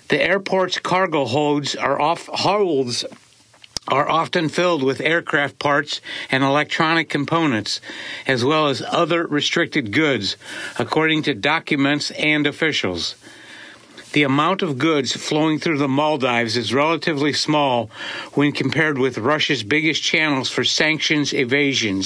The airport's cargo holds are often filled with aircraft parts and electronic components, as well as other restricted goods, according to documents and officials. The amount of goods flowing through the Maldives is relatively small when compared with Russia's biggest channels for sanctions evasion,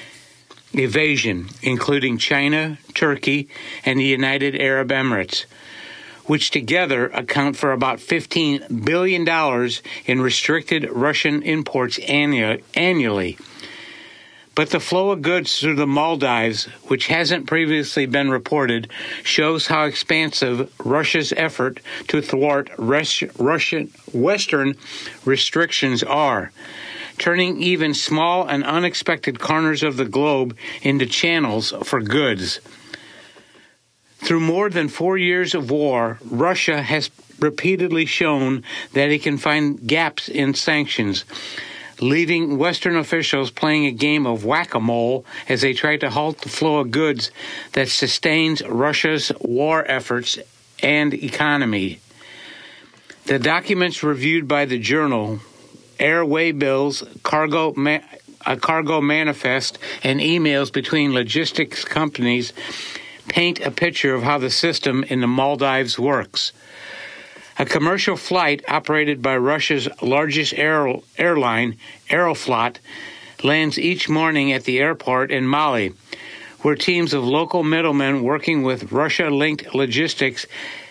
including China, Turkey, and the United Arab Emirates, which together account for about $15 billion in restricted Russian imports annually. But the flow of goods through the Maldives, which hasn't previously been reported, shows how expansive Russia's effort to thwart Russian Western restrictions are, turning even small and unexpected corners of the globe into channels for goods. Through more than 4 years of war, Russia has repeatedly shown that it can find gaps in sanctions, leaving Western officials playing a game of whack-a-mole as they try to halt the flow of goods that sustains Russia's war efforts and economy. The documents reviewed by the journal, airway bills, a cargo manifest, and emails between logistics companies paint a picture of how the system in the Maldives works. A commercial flight operated by Russia's largest airline, Aeroflot, lands each morning at the airport in Mali, where teams of local middlemen working with Russia-linked logistics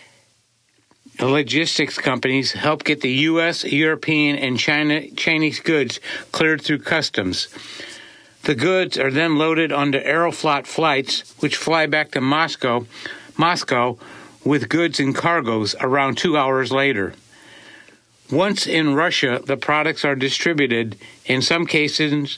companies help get the U.S., European, and Chinese goods cleared through customs. The goods are then loaded onto Aeroflot flights, which fly back to Moscow, with goods and cargoes around 2 hours later. Once in Russia, the products are distributed, in some cases,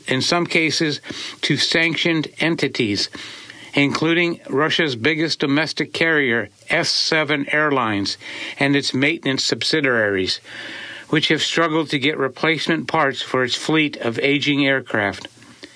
to sanctioned entities, including Russia's biggest domestic carrier, S7 Airlines, and its maintenance subsidiaries, which have struggled to get replacement parts for its fleet of aging aircraft.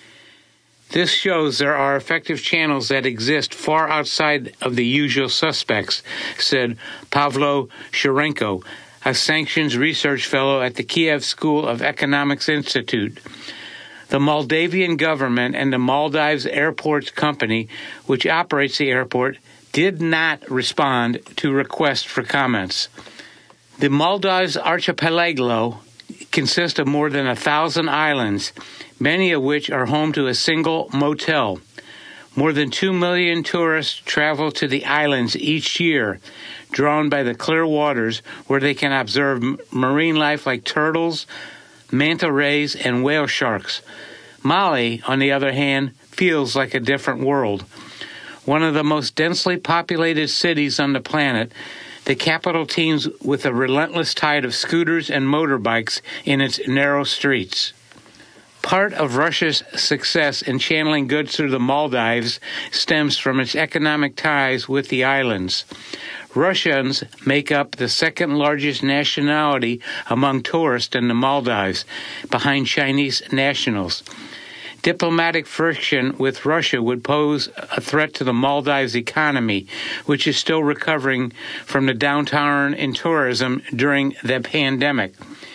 This shows there are effective channels that exist far outside of the usual suspects, said Pavlo Shurenko, a sanctions research fellow at the Kiev School of Economics Institute. The Moldavian government and the Maldives Airports Company, which operates the airport, did not respond to requests for comments. The Maldives archipelago consists of more than 1,000 islands, many of which are home to a single motel. More than 2 million tourists travel to the islands each year, drawn by the clear waters where they can observe marine life like turtles, manta rays, and whale sharks. Mali, on the other hand, feels like a different world. One of the most densely populated cities on the planet, the capital teems with a relentless tide of scooters and motorbikes in its narrow streets. Part of Russia's success in channeling goods through the Maldives stems from its economic ties with the islands. Russians make up the second largest nationality among tourists in the Maldives, behind Chinese nationals. Diplomatic friction with Russia would pose a threat to the Maldives economy, which is still recovering from the downturn in tourism during the pandemic.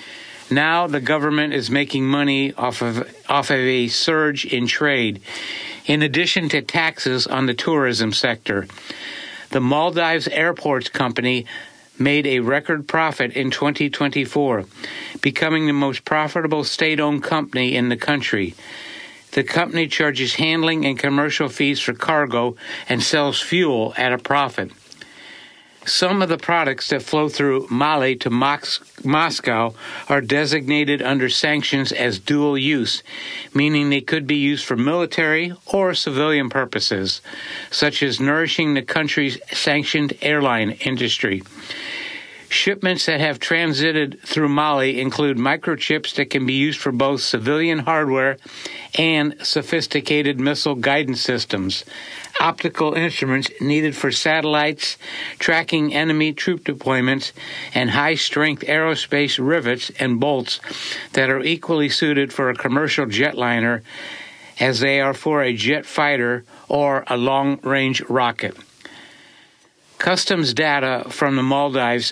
Now the government is making money off of a surge in trade, in addition to taxes on the tourism sector. The Maldives Airports Company made a record profit in 2024, becoming the most profitable state-owned company in the country. The company charges handling and commercial fees for cargo and sells fuel at a profit. Some of the products that flow through Mali to Moscow are designated under sanctions as dual use, meaning they could be used for military or civilian purposes, such as nourishing the country's sanctioned airline industry. Shipments that have transited through Mali include microchips that can be used for both civilian hardware and sophisticated missile guidance systems, optical instruments needed for satellites, tracking enemy troop deployments, and high-strength aerospace rivets and bolts that are equally suited for a commercial jetliner as they are for a jet fighter or a long-range rocket. Customs data from the Maldives